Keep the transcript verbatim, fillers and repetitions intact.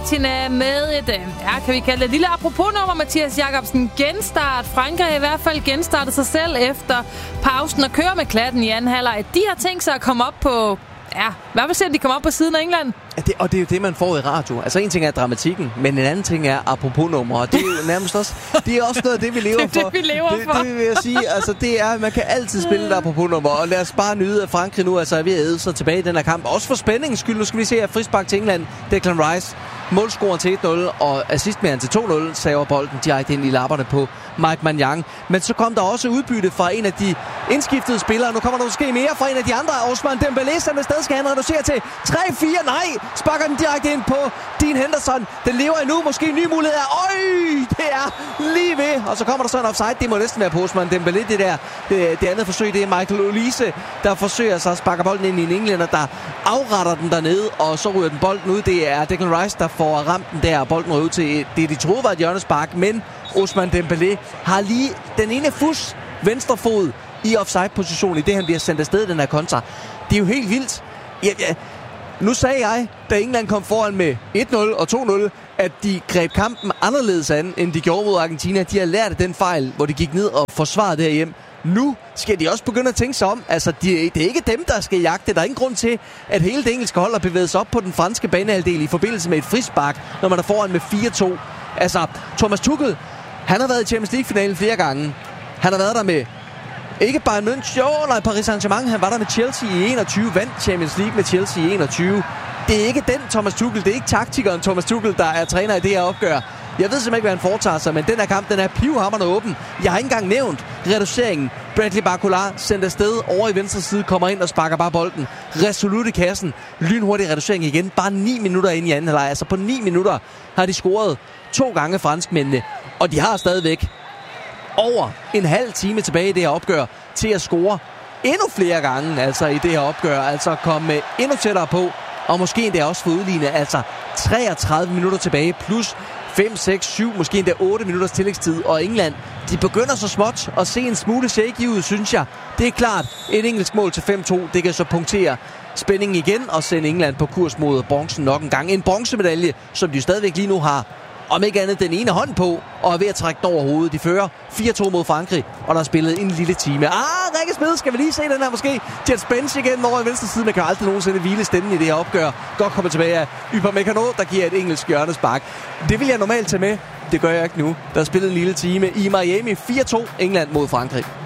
Martina med et, ja, kan vi kalde det et lille apropos-nummer, Mathias Jacobsen. Genstart. Frankrig i hvert fald genstartet sig selv efter pausen og kører med klatten i anden halvleg. De har tænkt sig at komme op på, ja, hvad vil se, om de kommer op på siden af England? Ja, det, og det er jo det, man får i radio. Altså en ting er dramatikken, men en anden ting er apropos-nummer. Og det er jo nærmest også, det er også noget af det, vi lever det er for. Det, vi lever det, for. Det vil jeg sige. Altså det er, man kan altid spille et apropos-nummer. Og lad os bare nyde, at Frankrig nu altså er ved at æde sig tilbage i den her kamp. Også for spændingens skyld. Nu skal vi se her frispark til England. Declan Rice. Målscoren til et nul og assistmanden til to nul saver bolden direkte ind i lapperne på Mike Maignan. Men så kom der også udbytte fra en af de indskiftede spillere. Nu kommer der måske mere fra en af de andre. Ousmane Dembélé, som sted skal han reducere til tre fire. Nej, sparker den direkte ind på Dean Henderson. Den lever endnu. Måske en ny mulighed. Øj, det er lige ved. Og så kommer der så en offside. Det må næsten være på Ousmane Dembélé. Det der, det, det andet forsøg, det er Michael Olise, der forsøger sig at sparke bolden ind i en englænder, der afretter den dernede. Og så ryger den bolden ud. Det er Declan Rice, der får ramt den der, og bolden ryger ud til det, de troede var et hjørnespark. Men Ousmane Dembélé har lige den ene fus venstre fod i offside-position, i det han bliver sendt afsted i den her kontra. Det er jo helt vildt. Ja, ja. Nu sagde jeg, da England kom foran med et nul og to nul, at de greb kampen anderledes an, end de gjorde mod Argentina. De har lært af den fejl, hvor de gik ned og forsvarede derhjem. Nu skal de også begynde at tænke sig om. Altså, de, det er ikke dem, der skal jagte. Der er ingen grund til, at hele det engelske hold har bevæget sig op på den franske banehalvdel i forbindelse med et frispark, når man er foran med fire to. Altså, Thomas Tuchel, han har været i Champions League-finalen flere gange. Han har været der med ikke Bayern München, jo, nej, Paris Saint-Germain. Han var der med Chelsea i enogtyve, vandt Champions League med Chelsea i enogtyve. Det er ikke den Thomas Tuchel, det er ikke taktikeren Thomas Tuchel, der er træner i det her opgør. Jeg ved simpelthen ikke, hvad han foretager sig, men den her kamp, den er pivhamrende åben. Jeg har ikke engang nævnt reduceringen. Bradley Barcola sendt afsted over i venstre side, kommer ind og sparker bare bolden resolut i kassen. Lynhurtig reducering igen, bare ni minutter ind i anden halvleg. Altså på ni minutter har de scoret to gange franskmændene, og de har stadigvæk over en halv time tilbage i det her opgør til at score endnu flere gange, altså i det her opgør. Altså komme endnu tættere på, og måske endda også få udlignet. Altså treogtredive minutter tilbage, plus fem, seks, syv, måske endda otte minutters tillægstid. Og England, de begynder så småt at se en smule shaky ud, synes jeg. Det er klart, et engelsk mål til fem to, det kan så punktere spændingen igen og sende England på kurs mod bronzen nok en gang. En bronzemedalje, som de stadigvæk lige nu har, om ikke andet den ene hånd på, og er ved at trække den over hovedet. De fører fire to mod Frankrig, og der er spillet en lille time. Ah, Rikke Smed, skal vi lige se den her måske? Jet Spence igen over i venstre side. Man kan aldrig nogensinde hvile stemmen i det her opgør. Godt kommer tilbage af Upamecano, der giver et engelsk hjørnespark. Det vil jeg normalt tage med. Det gør jeg ikke nu. Der er spillet en lille time i Miami. fire to England mod Frankrig.